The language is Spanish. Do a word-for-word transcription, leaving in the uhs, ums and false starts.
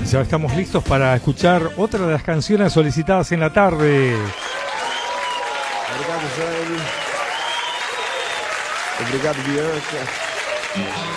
Ya estamos listos para escuchar otra de las canciones solicitadas en la tarde. Obrigado, Jaime. Obrigado, Bianca.